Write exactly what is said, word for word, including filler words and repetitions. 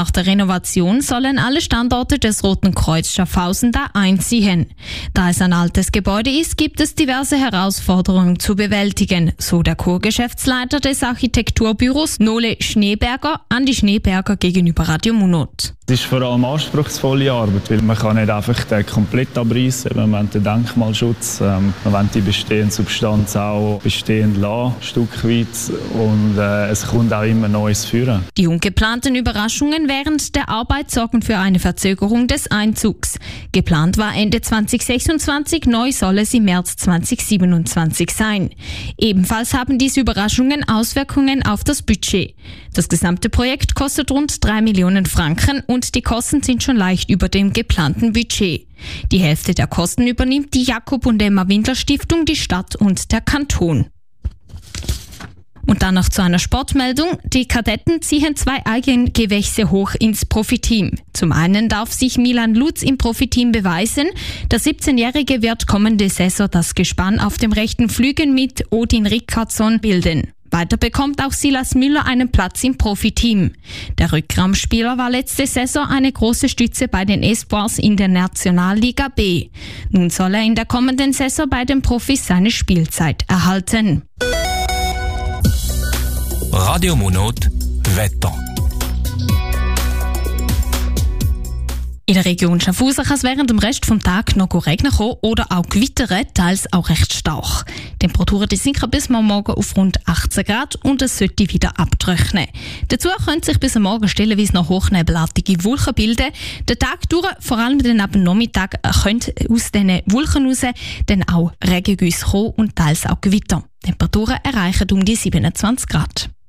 Nach der Renovation sollen alle Standorte des Roten Kreuz Schaffhausen da einziehen. Da es ein altes Gebäude ist, gibt es diverse Herausforderungen zu bewältigen, so der Co-Geschäftsleiter des Architekturbüros Nole Schneeberger an die Schneeberger gegenüber Radio Munot. Es ist vor allem anspruchsvolle Arbeit, weil man kann nicht einfach den komplett abreißen. Man will den Denkmalschutz, ähm, man will die bestehende Substanz auch bestehend lassen, ein Stück weit, und äh, es kommt auch immer Neues führen. Die ungeplanten Überraschungen während der Arbeit sorgen für eine Verzögerung des Einzugs. Geplant war Ende zwanzig sechsundzwanzig, neu soll es im März zwanzig siebenundzwanzig sein. Ebenfalls haben diese Überraschungen Auswirkungen auf das Budget. Das gesamte Projekt kostet rund drei Millionen Franken und die Kosten sind schon leicht über dem geplanten Budget. Die Hälfte der Kosten übernimmt die Jakob und Emma Windler Stiftung, die Stadt und der Kanton. Und dann noch zu einer Sportmeldung. Die Kadetten ziehen zwei Eigengewächse hoch ins Profiteam. Zum einen darf sich Milan Lutz im Profiteam beweisen. Der siebzehnjährige wird kommende Saison das Gespann auf dem rechten Flügel mit Odin Rickardsson bilden. Weiter bekommt auch Silas Müller einen Platz im Profiteam. Der Rückraumspieler war letzte Saison eine große Stütze bei den Espoirs in der Nationalliga B. Nun soll er in der kommenden Saison bei den Profis seine Spielzeit erhalten. Radio Munot Wetter. In der Region Schaffhausen kann es während dem Rest vom Tag noch regnen kommen oder auch gewittern, teils auch recht stark. Die Temperaturen die sinken bis morgen auf rund achtzehn Grad und es sollte wieder abtrocknen. Dazu können sich bis am Morgen stellenweise noch hochnebelartige Wolken bilden. Den Tag durch, vor allem dann ab dem Nachmittag, können aus diesen Wolken raus dann auch Regengüsse kommen und teils auch Gewitter. Die Temperaturen erreichen um die siebenundzwanzig Grad.